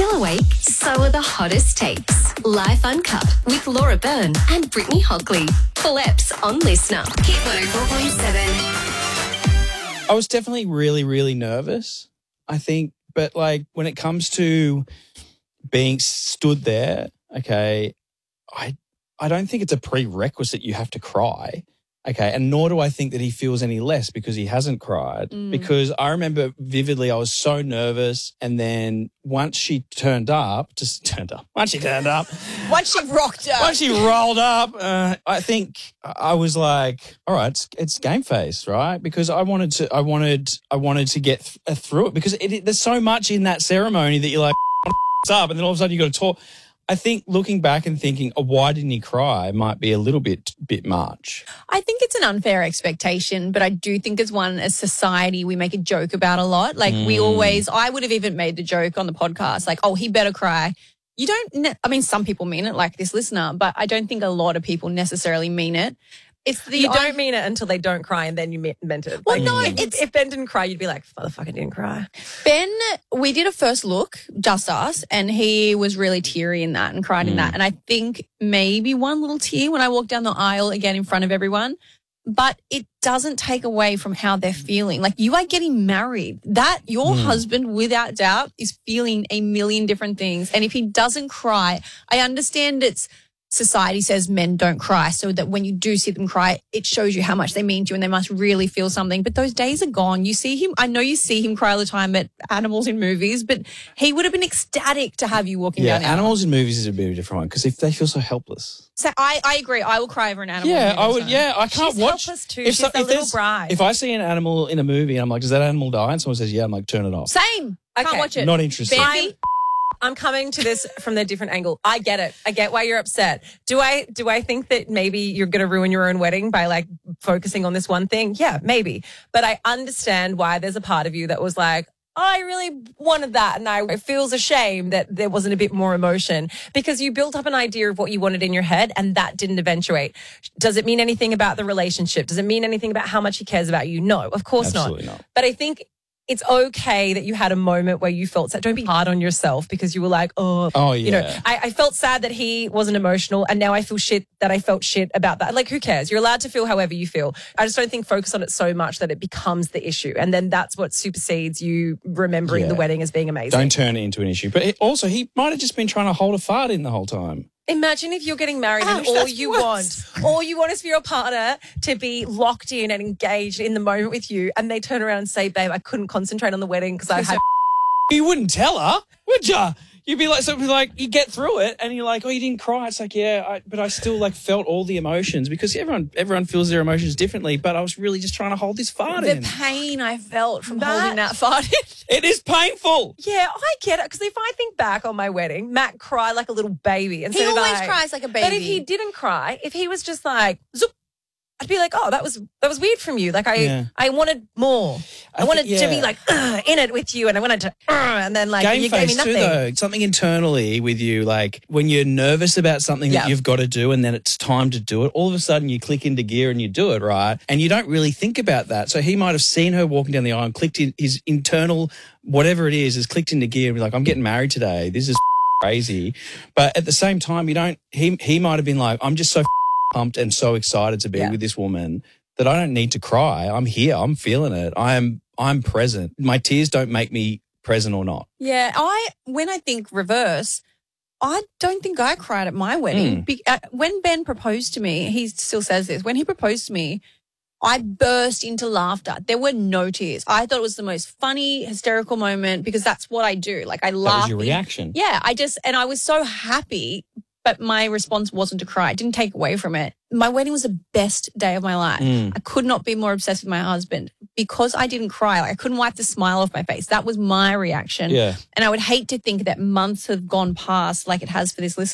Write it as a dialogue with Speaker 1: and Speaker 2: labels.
Speaker 1: Still awake? So are the hottest takes. Life Uncut with Laura Byrne and Brittany Hockley. Full eps on Listener. Hit 104.7.
Speaker 2: I was definitely really, really nervous, I think. But, like, when it comes to being stood there, okay, I don't think it's a prerequisite you have to cry, okay, and nor do I think that he feels any less because he hasn't cried because I remember vividly I was so nervous and then once she rocked up,
Speaker 3: Once she
Speaker 2: rolled up, I think I was like, all right, it's game face, right? Because I wanted to get through it because there's so much in that ceremony that you're like, up, and then all of a sudden you got to talk. I think looking back and thinking, oh, why didn't he cry might be a little bit much.
Speaker 3: I think it's an unfair expectation, but I do think as society, we make a joke about a lot. Like I would have even made the joke on the podcast, like, oh, he better cry. You don't, some people mean it like this listener, but I don't think a lot of people necessarily mean it.
Speaker 4: You don't mean it until they don't cry and then you meant it.
Speaker 3: Well,
Speaker 4: like,
Speaker 3: no,
Speaker 4: if Ben didn't cry, you'd be like, motherfucker didn't cry.
Speaker 3: Ben, we did a first look, just us, and he was really teary in that and cried in that. And I think maybe one little tear when I walked down the aisle again in front of everyone. But it doesn't take away from how they're feeling. Like, you are getting married. Your husband, without doubt, is feeling a million different things. And if he doesn't cry, I understand society says men don't cry, so that when you do see them cry, it shows you how much they mean to you and they must really feel something. But those days are gone. You see him, I know you see him cry all the time at animals in movies, but he would have been ecstatic to have you walking down the aisle.
Speaker 2: Animals in movies is a bit of a different one because if they feel so helpless.
Speaker 3: So I agree. I will cry over an animal.
Speaker 2: Yeah, I would. Yeah, I can't
Speaker 4: She's
Speaker 2: watch.
Speaker 4: helpless too. She's a little bride.
Speaker 2: If I see an animal in a movie and I'm like, does that animal die? And someone says, yeah, I'm like, turn it off.
Speaker 3: Same.
Speaker 4: Okay.
Speaker 3: Can't watch it.
Speaker 2: Not interested.
Speaker 3: Baby.
Speaker 4: I'm coming to this from a different angle. I get it. I get why you're upset. Do I think that maybe you're going to ruin your own wedding by like focusing on this one thing? Yeah, maybe. But I understand why there's a part of you that was like, I really wanted that. And I feels ashamed that there wasn't a bit more emotion because you built up an idea of what you wanted in your head and that didn't eventuate. Does it mean anything about the relationship? Does it mean anything about how much he cares about you? No, of course
Speaker 2: Absolutely not.
Speaker 4: But I think it's okay that you had a moment where you felt sad. Don't be hard on yourself because you were like, oh yeah. You know, I felt sad that he wasn't emotional and now I feel shit that I felt shit about that. Like, who cares? You're allowed to feel however you feel. I just don't think focus on it so much that it becomes the issue. And then that's what supersedes you remembering the wedding as being amazing.
Speaker 2: Don't turn it into an issue. But also, he might have just been trying to hold a fart in the whole time.
Speaker 4: Imagine if you're getting married and all you want is for your partner to be locked in and engaged in the moment with you, and they turn around and say, babe, I couldn't concentrate on the wedding because I had...
Speaker 2: You wouldn't tell her, would you? You'd be like, you get through it and you're like, oh, you didn't cry. It's like, yeah, but I still like felt all the emotions because everyone feels their emotions differently. But I was really just trying to hold this fart in.
Speaker 3: The pain I felt from holding that fart in.
Speaker 2: It is painful.
Speaker 4: Yeah, I get it. Because if I think back on my wedding, Matt cried like a little baby. And
Speaker 3: he always cries like a baby.
Speaker 4: But if he didn't cry, if he was just like, zoop, I'd be like, oh, that was weird from you. Like I wanted more. I wanted to be like in it with you, and I wanted to, and then like
Speaker 2: game
Speaker 4: you gave me
Speaker 2: face
Speaker 4: nothing.
Speaker 2: too, though. Something internally with you, like when you're nervous about something that you've got to do, and then it's time to do it. All of a sudden, you click into gear and you do it, right? And you don't really think about that. So he might have seen her walking down the aisle and clicked in his internal whatever it is clicked into gear and be like, I'm getting married today. This is crazy. But at the same time, you don't. He might have been like, I'm just so pumped and so excited to be with this woman that I don't need to cry. I'm here. I'm feeling it. I'm present. My tears don't make me present or not.
Speaker 3: Yeah, when I think reverse, I don't think I cried at my wedding. When Ben proposed to me, he still says this. When he proposed to me, I burst into laughter. There were no tears. I thought it was the most funny, hysterical moment because that's what I do. Like, I laugh.
Speaker 2: That was your reaction.
Speaker 3: Yeah, and I was so happy. But my response wasn't to cry. It didn't take away from it. My wedding was the best day of my life. I could not be more obsessed with my husband because I didn't cry. Like, I couldn't wipe the smile off my face. That was my reaction.
Speaker 2: Yeah.
Speaker 3: And I would hate to think that months have gone past like it has for this listener.